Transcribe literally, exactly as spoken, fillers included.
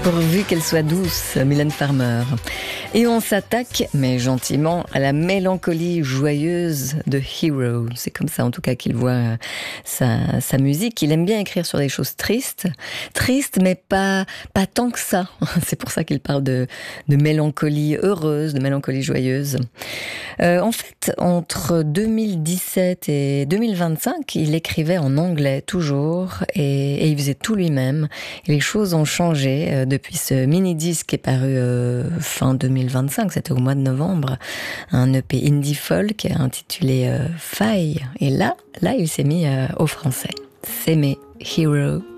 Pourvu qu'elle soit douce, Mylène Farmer. Et on s'attaque, mais gentiment, à la mélancolie joyeuse de Hero. C'est comme ça, en tout cas, qu'il voit sa, sa musique. Il aime bien écrire sur des choses tristes. Tristes, mais pas, pas tant que ça. C'est pour ça qu'il parle de, de mélancolie heureuse, de mélancolie joyeuse. Euh, en fait, entre deux mille dix-sept et deux mille vingt-cinq, il écrivait en anglais, toujours, et, et il faisait tout lui-même. Et les choses ont changé euh, depuis ce mini-disque qui est paru euh, fin deux mille vingt-cinq, c'était au mois de novembre, un E P indie folk intitulé euh, Faille. Et là, là, il s'est mis euh, au français. S'aimer, Hero.